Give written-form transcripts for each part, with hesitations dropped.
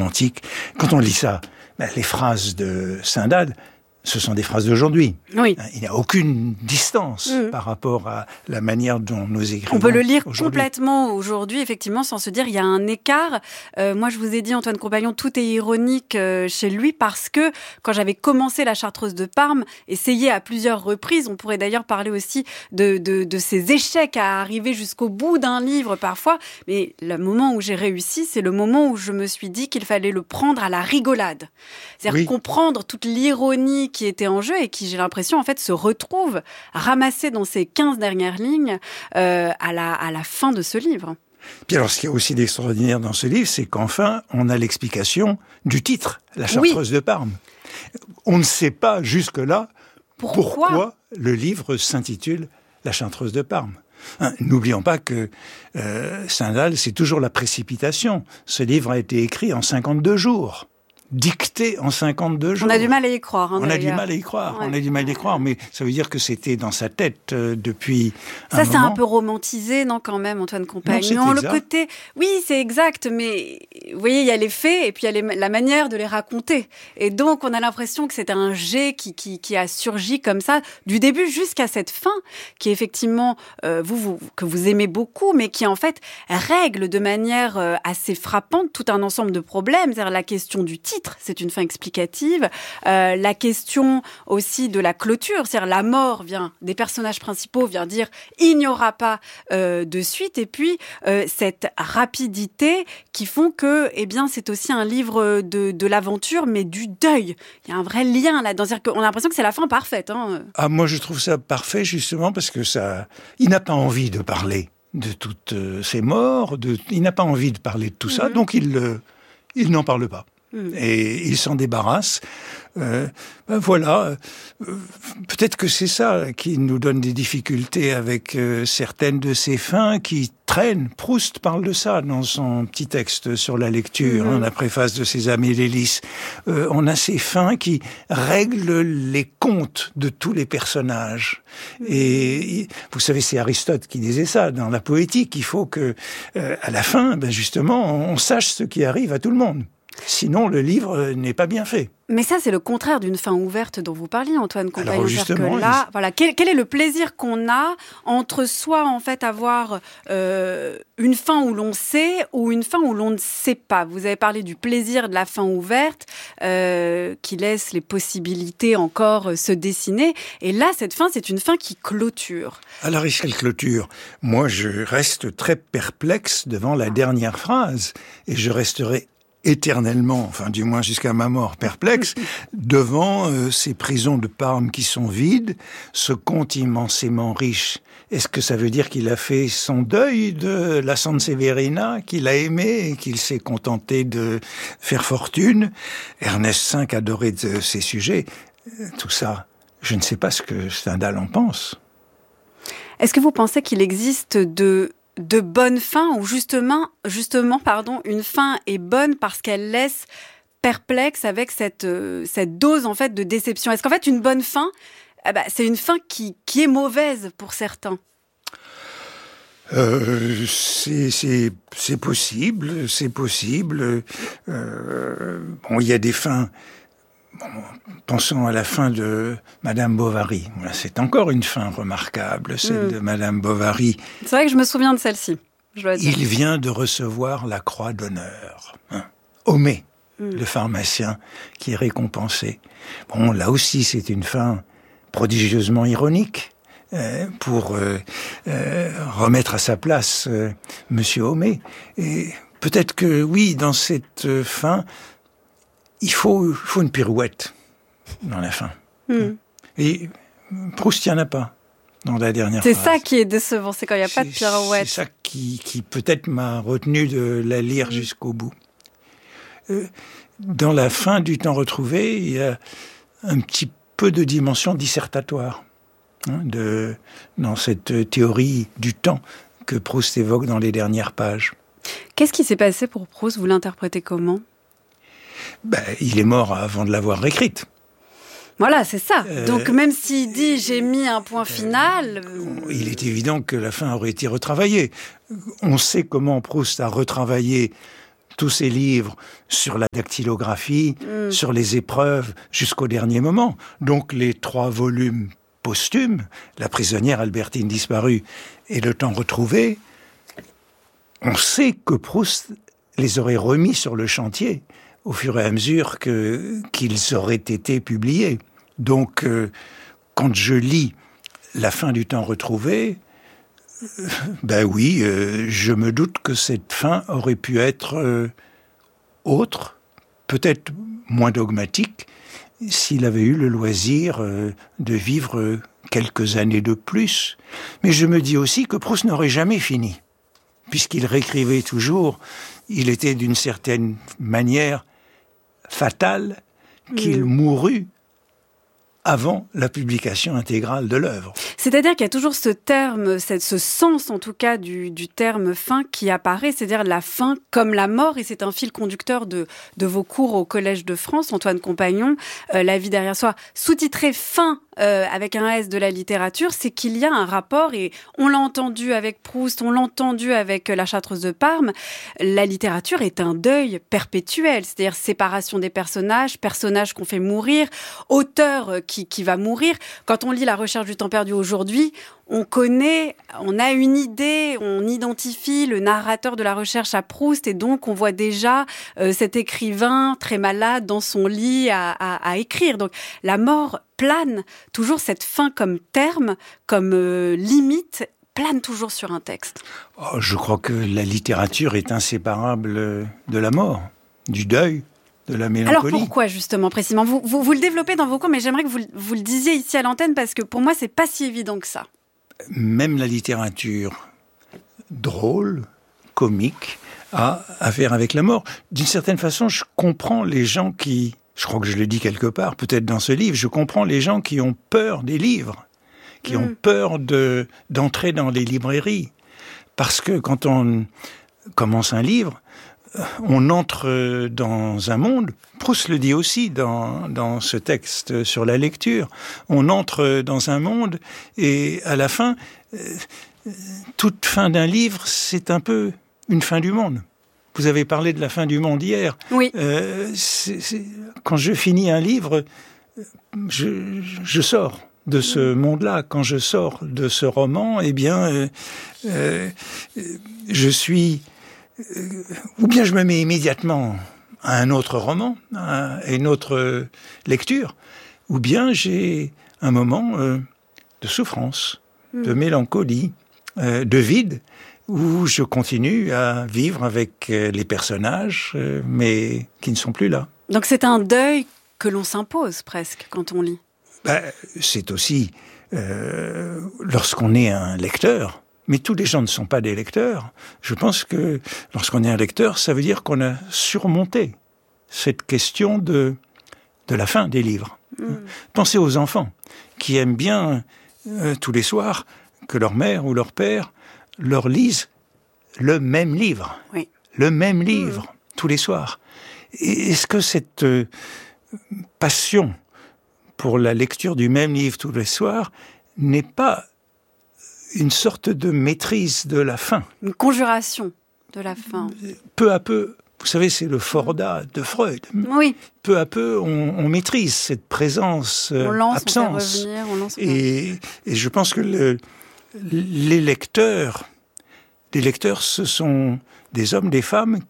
romantique. Quand on lit ça, les phrases de Stendhal, ce sont des phrases d'aujourd'hui. Oui. Il n'y a aucune distance par rapport à la manière dont nous écrivons. On peut le lire complètement aujourd'hui, effectivement, sans se dire il y a un écart. Moi, je vous ai dit, Antoine Compagnon, tout est ironique chez lui parce que quand j'avais commencé La Chartreuse de Parme, essayé à plusieurs reprises, on pourrait d'ailleurs parler aussi de ces échecs à arriver jusqu'au bout d'un livre parfois, mais le moment où j'ai réussi, c'est le moment où je me suis dit qu'il fallait le prendre à la rigolade. C'est-à-dire comprendre toute l'ironie qui était en jeu et qui, j'ai l'impression, en fait, se retrouve ramassée dans ces 15 dernières lignes à la fin de ce livre. Puis alors, ce qui est aussi d'extraordinaire dans ce livre, c'est qu'enfin, on a l'explication du titre, La Chartreuse de Parme. On ne sait pas jusque-là pourquoi le livre s'intitule La Chartreuse de Parme. N'oublions pas que Stendhal, c'est toujours la précipitation. Ce livre a été écrit en 52 jours. Dicté en 52 jours. On a du mal à y croire. On a du mal à y croire, mais ça veut dire que c'était dans sa tête depuis un moment. Ça, c'est un peu romantisé, non, quand même, Antoine Compagnon. Non, le côté, oui, c'est exact, mais vous voyez, il y a les faits et puis il y a la manière de les raconter. Et donc, on a l'impression que c'est un jet qui a surgi comme ça, du début jusqu'à cette fin, qui est effectivement, que vous aimez beaucoup, mais qui, en fait, règle de manière assez frappante tout un ensemble de problèmes. C'est-à-dire la question du titre. C'est une fin explicative. La question aussi de la clôture, c'est-à-dire la mort des personnages principaux vient dire il n'y aura pas de suite. Et puis cette rapidité qui font que, c'est aussi un livre de l'aventure, mais du deuil. Il y a un vrai lien là-dedans. C'est-à-dire qu'on a l'impression que c'est la fin parfaite. Moi, je trouve ça parfait justement parce que il n'a pas envie de parler de toutes ces morts. Il n'a pas envie de parler de tout ça, donc il n'en parle pas. Et il s'en débarrasse. Voilà. Peut-être que c'est ça qui nous donne des difficultés avec certaines de ces fins qui traînent. Proust parle de ça dans son petit texte sur la lecture, la préface de Sésame et l'hélice. On a ces fins qui règlent les comptes de tous les personnages. Et vous savez, c'est Aristote qui disait ça dans la poétique. Il faut que, à la fin, justement, on sache ce qui arrive à tout le monde. Sinon, le livre n'est pas bien fait. Mais ça, c'est le contraire d'une fin ouverte dont vous parliez, Antoine Compagnon. Alors justement, quel est le plaisir qu'on a entre soit en fait avoir une fin où l'on sait ou une fin où l'on ne sait pas. Vous avez parlé du plaisir de la fin ouverte qui laisse les possibilités encore se dessiner. Et là, cette fin, c'est une fin qui clôture. Alors, quelle clôture ? Moi, je reste très perplexe devant la dernière phrase et je resterai éternellement, enfin du moins jusqu'à ma mort, perplexe, devant ces prisons de Parme qui sont vides, ce comte immensément riche. Est-ce que ça veut dire qu'il a fait son deuil de la Sanseverina, qu'il a aimé et qu'il s'est contenté de faire fortune ? Ernest V adorait de ces sujets. Tout ça, je ne sais pas ce que Stendhal en pense. Est-ce que vous pensez qu'il existe de bonnes fins ou justement, une fin est bonne parce qu'elle laisse perplexe avec cette dose en fait de déception. Est-ce qu'en fait une bonne fin, c'est une fin qui est mauvaise pour certains? C'est possible, c'est possible. Il y a des fins. Pensons à la fin de Madame Bovary. C'est encore une fin remarquable, celle de Madame Bovary. C'est vrai que je me souviens de celle-ci. Il vient de recevoir la croix d'honneur. Homais, le pharmacien, qui est récompensé. Là aussi, c'est une fin prodigieusement ironique pour remettre à sa place Monsieur Homais. Et peut-être que, oui, dans cette fin, il faut une pirouette dans la fin. Et Proust, il n'y en a pas dans la dernière phrase. C'est ça qui est décevant, c'est quand il n'y a pas de pirouette. C'est ça qui peut-être m'a retenu de la lire jusqu'au bout. Dans la fin du Temps retrouvé, il y a un petit peu de dimension dissertatoire dans cette théorie du temps que Proust évoque dans les dernières pages. Qu'est-ce qui s'est passé pour Proust ? Vous l'interprétez comment ? Il est mort avant de l'avoir écrite. Voilà, c'est ça. Donc même s'il dit « j'ai mis un point final », il est évident que la fin aurait été retravaillée. On sait comment Proust a retravaillé tous ses livres sur la dactylographie, sur les épreuves, jusqu'au dernier moment. Donc les 3 volumes posthumes, La prisonnière Albertine disparue et Le temps retrouvé, on sait que Proust les aurait remis sur le chantier au fur et à mesure qu'ils auraient été publiés. Donc, quand je lis La fin du temps retrouvé, ben oui, je me doute que cette fin aurait pu être autre, peut-être moins dogmatique, s'il avait eu le loisir de vivre quelques années de plus. Mais je me dis aussi que Proust n'aurait jamais fini, puisqu'il réécrivait toujours. Il était d'une certaine manière fatal qu'il mourût avant la publication intégrale de l'œuvre. C'est-à-dire qu'il y a toujours ce terme, ce sens en tout cas du terme fin qui apparaît, c'est-à-dire la fin comme la mort, et c'est un fil conducteur de vos cours au Collège de France, Antoine Compagnon, La vie derrière soi, sous-titré Fin avec un S de la littérature, c'est qu'il y a un rapport, et on l'a entendu avec Proust, on l'a entendu avec La Chartreuse de Parme, la littérature est un deuil perpétuel, c'est-à-dire séparation des personnages qu'on fait mourir, auteur qui va mourir. Quand on lit La Recherche du temps perdu aujourd'hui, on connaît, on a une idée, on identifie le narrateur de la recherche à Proust, et donc on voit déjà cet écrivain très malade dans son lit à écrire. Donc la mort plane, toujours cette fin comme terme, comme limite, plane toujours sur un texte. Oh, je crois que la littérature est inséparable de la mort, du deuil, de la mélancolie. Alors pourquoi justement, précisément vous le développez dans vos cours, mais j'aimerais que vous le disiez ici à l'antenne, parce que pour moi, c'est pas si évident que ça. Même la littérature drôle, comique, a à faire avec la mort. D'une certaine façon, je comprends les gens qui, je crois que je le dis quelque part, peut-être dans ce livre, je comprends les gens qui ont peur des livres, qui ont peur d'entrer dans les librairies. Parce que quand on commence un livre, on entre dans un monde, Proust le dit aussi dans ce texte sur la lecture, on entre dans un monde et à la fin, toute fin d'un livre, c'est un peu une fin du monde. Vous avez parlé de la fin du monde hier. Oui. Quand je finis un livre, je sors de ce monde-là. Quand je sors de ce roman, eh bien, je suis... ou bien je me mets immédiatement à un autre roman, à une autre lecture, ou bien j'ai un moment de souffrance, de mélancolie, de vide, où je continue à vivre avec les personnages, mais qui ne sont plus là. Donc c'est un deuil que l'on s'impose presque quand on lit. C'est aussi lorsqu'on est un lecteur. Mais tous les gens ne sont pas des lecteurs. Je pense que lorsqu'on est un lecteur, ça veut dire qu'on a surmonté cette question de la fin des livres. Pensez aux enfants qui aiment bien tous les soirs que leur mère ou leur père leur lise le même livre. Oui. Le même livre, tous les soirs. Et est-ce que cette passion pour la lecture du même livre tous les soirs n'est pas une sorte de maîtrise de la fin. Une conjuration de la fin. Peu à peu, vous savez, c'est le Forda de Freud. Oui. Peu à peu, on maîtrise cette présence, on lance, absence. On fait revenir, on lance. Et je pense que les lecteurs, ce sont des hommes, des femmes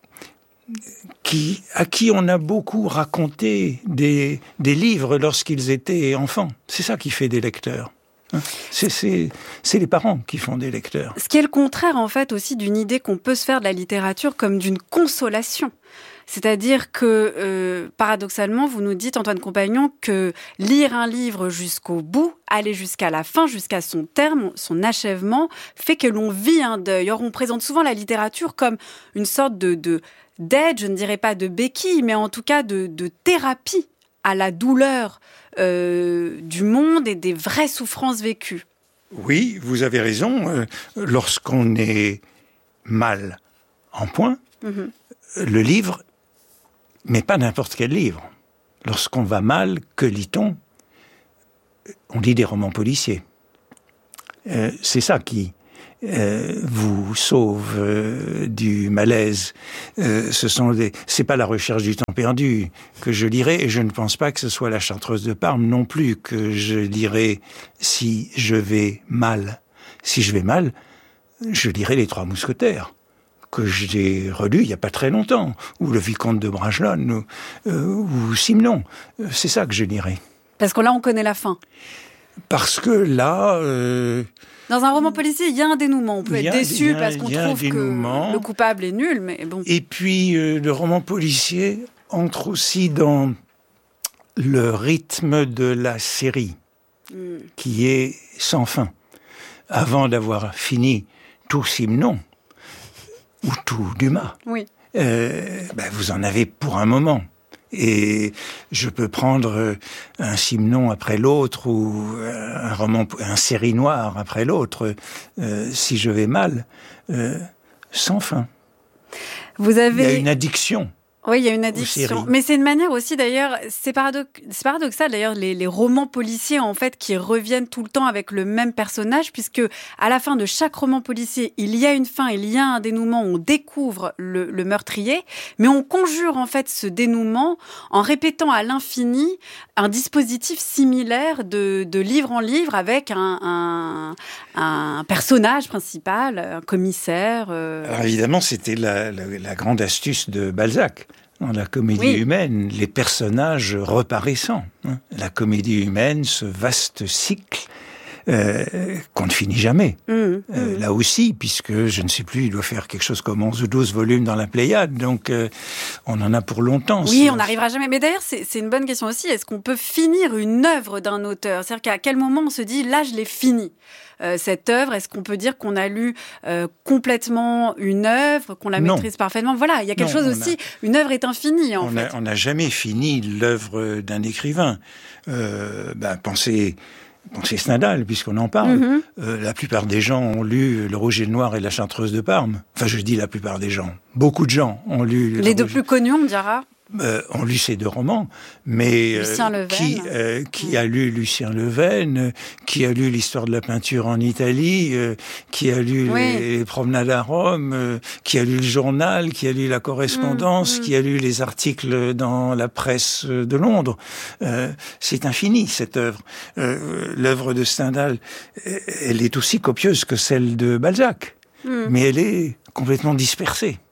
à qui on a beaucoup raconté des livres lorsqu'ils étaient enfants. C'est ça qui fait des lecteurs. C'est les parents qui font des lecteurs. Ce qui est le contraire, en fait, aussi d'une idée qu'on peut se faire de la littérature comme d'une consolation. C'est-à-dire que, paradoxalement, vous nous dites, Antoine Compagnon, que lire un livre jusqu'au bout, aller jusqu'à la fin, jusqu'à son terme, son achèvement, fait que l'on vit un deuil. Or, on présente souvent la littérature comme une sorte d'aide, je ne dirais pas de béquille, mais en tout cas de thérapie à la douleur du monde et des vraies souffrances vécues. Oui, vous avez raison. Lorsqu'on est mal en point, le livre, mais pas n'importe quel livre. Lorsqu'on va mal, que lit-on ? On lit des romans policiers. C'est ça qui vous sauve du malaise. C'est pas la recherche du temps perdu que je lirai, et je ne pense pas que ce soit la Chartreuse de Parme non plus que je lirai si je vais mal. Si je vais mal, je lirai Les Trois Mousquetaires, que j'ai relu il n'y a pas très longtemps, ou Le Vicomte de Bragelonne, ou Simenon. C'est ça que je lirai. Parce que là, on connaît la fin. Parce que là... Dans un roman policier, il y a un dénouement. On peut être déçu parce qu'on trouve que le coupable est nul, mais bon. Et puis, le roman policier entre aussi dans le rythme de la série, qui est sans fin. Avant d'avoir fini tout Simenon, ou tout Dumas, oui. Vous en avez pour un moment. Et je peux prendre un Simenon après l'autre, ou un série noire après l'autre, si je vais mal, sans fin. Il y a une addiction. Oui, il y a une addiction. Mais c'est une manière aussi, d'ailleurs, c'est paradoxal, d'ailleurs, les romans policiers, en fait, qui reviennent tout le temps avec le même personnage, puisque à la fin de chaque roman policier, il y a une fin, il y a un dénouement, on découvre le meurtrier, mais on conjure, en fait, ce dénouement en répétant à l'infini un dispositif similaire de livre en livre avec un personnage principal, un commissaire. Alors évidemment, c'était la grande astuce de Balzac. Dans la comédie humaine, les personnages reparaissants. La comédie humaine, ce vaste cycle qu'on ne finit jamais. Là aussi, puisque, je ne sais plus, il doit faire quelque chose comme 11 ou 12 volumes dans la Pléiade, donc on en a pour longtemps. Oui, on n'arrivera jamais. Mais d'ailleurs, c'est une bonne question aussi. Est-ce qu'on peut finir une œuvre d'un auteur ? C'est-à-dire qu'à quel moment on se dit, là, je l'ai fini cette œuvre, est-ce qu'on peut dire qu'on a lu complètement une œuvre, qu'on la maîtrise parfaitement ? Voilà, il y a quelque chose aussi, une œuvre est infinie en fait. On n'a jamais fini l'œuvre d'un écrivain. Pensez Stendhal, puisqu'on en parle. La plupart des gens ont lu Le Rouge et le Noir et La Chartreuse de Parme. Enfin, je dis la plupart des gens. Beaucoup de gens ont lu... Les deux plus connus, on dira. ont lu ces deux romans, mais qui a lu Lucien Levesne, qui a lu l'histoire de la peinture en Italie, qui a lu les promenades à Rome, qui a lu le journal, qui a lu la correspondance, qui a lu les articles dans la presse de Londres. C'est infini, cette œuvre. L'œuvre de Stendhal, elle est aussi copieuse que celle de Balzac, mais elle est complètement dispersée.